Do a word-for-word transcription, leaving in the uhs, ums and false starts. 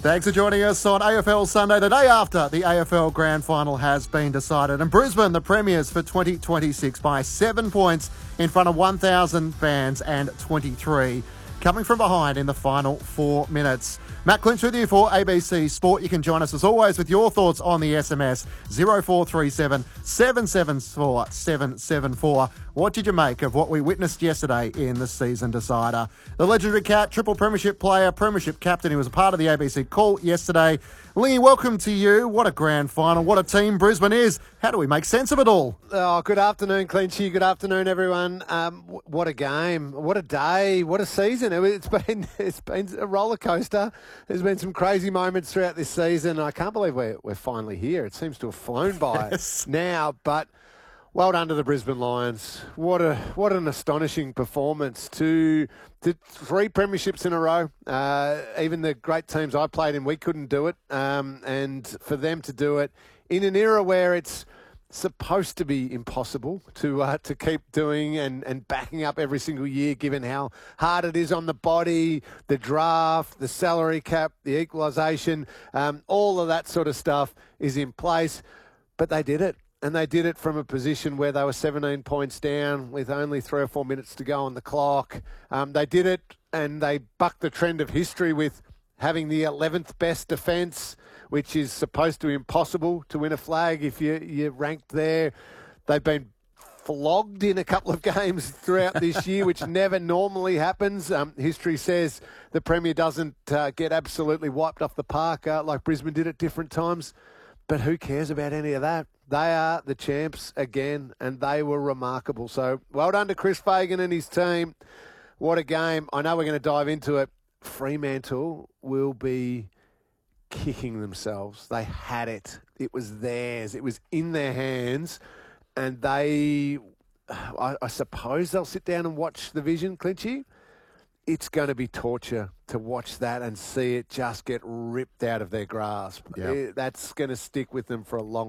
Thanks for joining us on A F L Sunday, the day after the A F L Grand Final has been decided. And Brisbane, the premiers for twenty twenty-six, by seven points in front of one thousand fans and twenty-three, coming from behind in the final four minutes. Matt Clinch with you for A B C Sport. You can join us as always with your thoughts on the S M S zero four three seven, seven seven four, seven seven four. What did you make of what we witnessed yesterday in the season decider? The legendary Cat, triple premiership player, premiership captain, he was a part of the A B C call yesterday. Lee, welcome to you. What a grand final. What a team Brisbane is. How do we make sense of it all? Oh, good afternoon, Clinchy. Good afternoon, everyone. Um, w- what a game. What a day. What a season. It, it's been it's been a roller coaster. There's been some crazy moments throughout this season. I can't believe we're, we're finally here. It seems to have flown by Yes. now, but well done to the Brisbane Lions. What a what an astonishing performance. To, to three premierships in a row. Uh, even the great teams I played in, we couldn't do it. Um, and for them to do it in an era where it's supposed to be impossible to uh, to keep doing and, and backing up every single year, given how hard it is on the body, the draft, the salary cap, the equalisation, um, all of that sort of stuff is in place. But they did it. And they did it from a position where they were seventeen points down with only three or four minutes to go on the clock. Um, they did it and they bucked the trend of history with having the eleventh best defence, which is supposed to be impossible to win a flag if you, you're ranked there. They've been flogged in a couple of games throughout this year, which never normally happens. Um, history says the Premier doesn't uh, get absolutely wiped off the park uh, like Brisbane did at different times. But who cares about any of that? They are the champs again, and they were remarkable. So well done to Chris Fagan and his team. What a game. I know we're going to dive into it. Fremantle will be kicking themselves. They had it. It was theirs. It was in their hands. And they, I, I suppose they'll sit down and watch the Vision, Clinchy. It's going to be torture to watch that and see it just get ripped out of their grasp. Yep. That's going to stick with them for a long